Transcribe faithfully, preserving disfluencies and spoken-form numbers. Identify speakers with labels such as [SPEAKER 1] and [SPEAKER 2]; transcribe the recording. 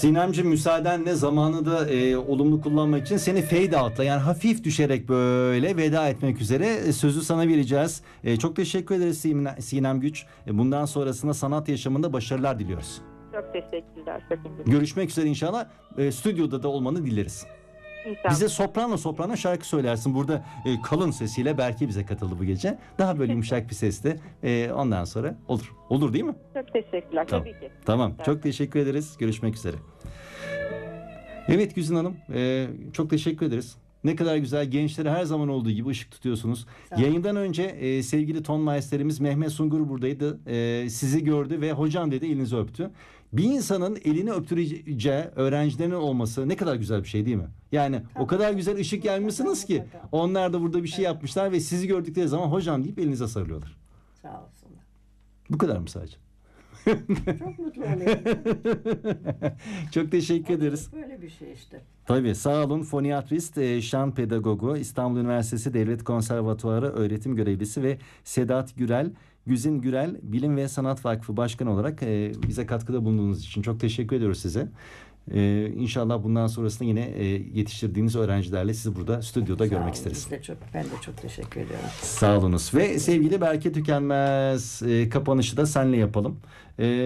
[SPEAKER 1] Sinemciğim, müsaadenle zamanı da e, olumlu kullanmak için seni fade out'la, yani hafif düşerek böyle veda etmek üzere e, sözü sana vereceğiz. E, çok teşekkür ederiz Sinem, Sinem Güç. E, bundan sonrasında sanat yaşamında başarılar diliyoruz.
[SPEAKER 2] Çok teşekkürler. Çok teşekkürler.
[SPEAKER 1] Görüşmek üzere inşallah. E, stüdyoda da olmanı dileriz.
[SPEAKER 2] İnşallah.
[SPEAKER 1] Bize soprano soprano şarkı söylersin. Burada e, kalın sesiyle belki bize katıldı bu gece. Daha böyle yumuşak bir sesle. E, ondan sonra olur. Olur değil mi?
[SPEAKER 2] Çok teşekkürler.
[SPEAKER 1] Tamam.
[SPEAKER 2] Tabii ki.
[SPEAKER 1] Tamam.
[SPEAKER 2] Evet.
[SPEAKER 1] Çok teşekkür ederiz. Görüşmek üzere. Evet Güzin Hanım. E, çok teşekkür ederiz. Ne kadar güzel, gençlere her zaman olduğu gibi ışık tutuyorsunuz. Yayından önce e, sevgili ton maisterimiz Mehmet Sungur buradaydı. E, sizi gördü ve hocam dedi, elinizi öptü. Bir insanın elini öptüreceği öğrencilerinin olması ne kadar güzel bir şey değil mi? Yani tabii, o kadar güzel ışık yaymışsınız ki onlar da burada bir şey yapmışlar ve sizi gördükleri zaman hocam deyip elinize sarılıyorlar.
[SPEAKER 3] Sağ olsunlar.
[SPEAKER 1] Bu kadar mı sadece?
[SPEAKER 3] Çok mutlu oluyorum.
[SPEAKER 1] Çok teşekkür ederiz.
[SPEAKER 3] Böyle bir şey işte.
[SPEAKER 1] Tabii, sağ olun. Foniatrist, e, şan pedagogu, İstanbul Üniversitesi Devlet Konservatuarı öğretim görevlisi ve Sedat Gürel, Güzin Gürel Bilim ve Sanat Vakfı Başkanı olarak e, bize katkıda bulunduğunuz için çok teşekkür ediyoruz size. E, İnşallah bundan sonrasında yine e, yetiştirdiğiniz öğrencilerle sizi burada stüdyoda
[SPEAKER 3] Sağ
[SPEAKER 1] görmek
[SPEAKER 3] olun,
[SPEAKER 1] isteriz.
[SPEAKER 3] biz de çok, ben de çok teşekkür ediyorum.
[SPEAKER 1] Sağ olunuz. Ve sevgili Berke Tükenmez, e, kapanışı da senle yapalım. E,